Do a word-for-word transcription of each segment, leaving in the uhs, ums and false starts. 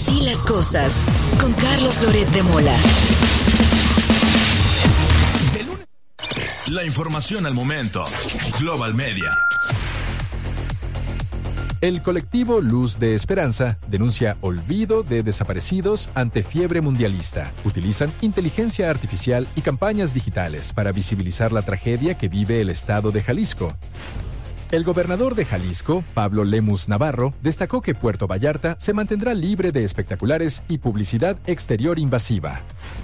Así las cosas, con Carlos Loret de Mola. La información al momento. Global Media. El colectivo Luz de Esperanza denuncia olvido de desaparecidos ante fiebre mundialista. Utilizan inteligencia artificial y campañas digitales para visibilizar la tragedia que vive el estado de Jalisco. El gobernador de Jalisco, Pablo Lemus Navarro, destacó que Puerto Vallarta se mantendrá libre de espectaculares y publicidad exterior invasiva.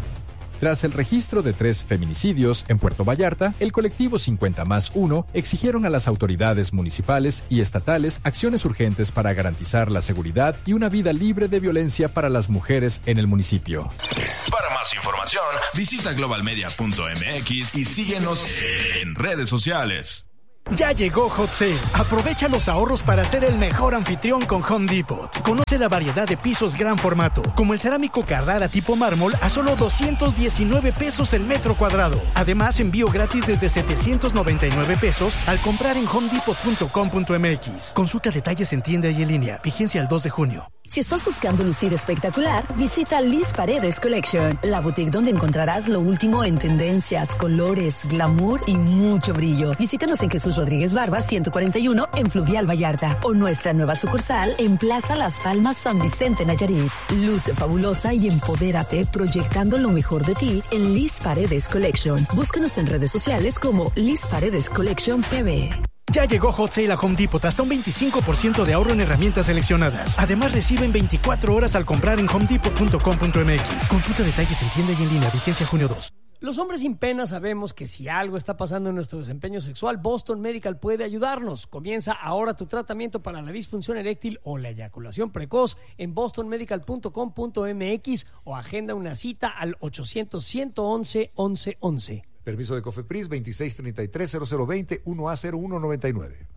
Tras el registro de tres feminicidios en Puerto Vallarta, el colectivo cincuenta más uno exigieron a las autoridades municipales y estatales acciones urgentes para garantizar la seguridad y una vida libre de violencia para las mujeres en el municipio. Para más información, visita global media punto m x y síguenos en redes sociales. Ya llegó Hot Sale. Aprovecha los ahorros para ser el mejor anfitrión con Home Depot. Conoce la variedad de pisos gran formato, como el cerámico Carrara tipo mármol a solo doscientos diecinueve pesos el metro cuadrado. Además, envío gratis desde setecientos noventa y nueve pesos al comprar en home depot punto com punto m x. Consulta detalles en tienda y en línea. Vigencia el dos de junio. Si estás buscando lucir espectacular, visita Liz Paredes Collection, la boutique donde encontrarás lo último en tendencias, colores, glamour y mucho brillo. Visítanos en Jesús Rodríguez Barba ciento cuarenta y uno en Fluvial Vallarta o nuestra nueva sucursal en Plaza Las Palmas San Vicente Nayarit. Luce fabulosa y empodérate proyectando lo mejor de ti en Liz Paredes Collection. Búscanos en redes sociales como Liz Paredes Collection P B. Ya llegó Hot Sale a Home Depot, hasta un veinticinco por ciento de ahorro en herramientas seleccionadas. Además, reciben veinticuatro horas al comprar en home depot punto com punto m x. Consulta detalles en tienda y en línea. Vigencia junio dos. Los hombres sin pena sabemos que si algo está pasando en nuestro desempeño sexual, Boston Medical puede ayudarnos. Comienza ahora tu tratamiento para la disfunción eréctil o la eyaculación precoz en boston medical punto com punto m x o agenda una cita al ochocientos, ciento once, once once. Permiso de COFEPRIS veintiséis treinta y tres cero cero veinte uno A cero uno noventa y nueve.